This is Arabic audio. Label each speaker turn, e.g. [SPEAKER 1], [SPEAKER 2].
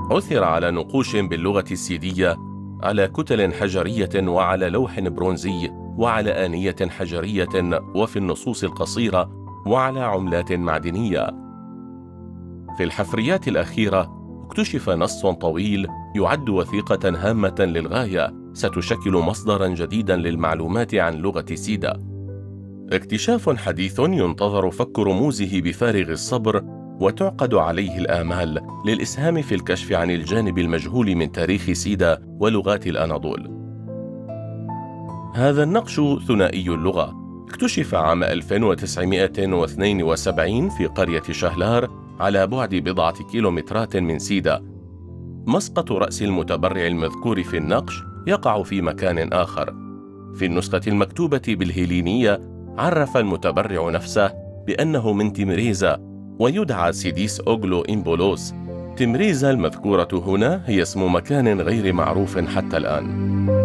[SPEAKER 1] عثر على نقوش باللغة السيدية على كتل حجرية وعلى لوح برونزي وعلى آنية حجرية وفي النصوص القصيرة وعلى عملات معدنية. في الحفريات الأخيرة اكتشف نص طويل يعد وثيقة هامة للغاية ستشكل مصدرا جديدا للمعلومات عن لغة سيدا. اكتشاف حديث ينتظر فك رموزه بفارغ الصبر وتعقد عليه الآمال للإسهام في الكشف عن الجانب المجهول من تاريخ سيدا ولغات الأناضول. هذا النقش ثنائي اللغة اكتشف عام 1972 في قرية شهلار على بعد بضعة كيلومترات من سيدا. مسقط رأس المتبرع المذكور في النقش يقع في مكان آخر. في النسخة المكتوبة بالهيلينية عرف المتبرع نفسه بأنه من تمريزا ويدعى سيديس أوغلو إمبولوس. تمريزا المذكورة هنا هي اسم مكان غير معروف حتى الآن.